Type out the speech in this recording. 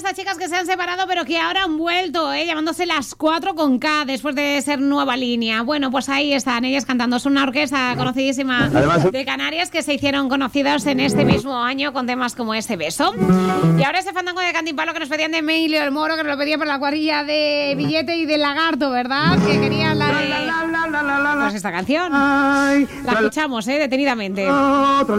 estas chicas que se han separado, pero que ahora han vuelto, llamándose Las 4 con K, después de ser nueva línea. Bueno, pues ahí están ellas cantando. Es una orquesta conocidísima de Canarias que se hicieron conocidos en este mismo año con temas como Ese beso. Y ahora ese fandango de Cantimpalo que nos pedían de Emilio el Moro, que nos lo pedían por la cuadrilla de Billete y de Lagarto, ¿verdad? Que querían la de... Pues esta canción. La escuchamos, detenidamente.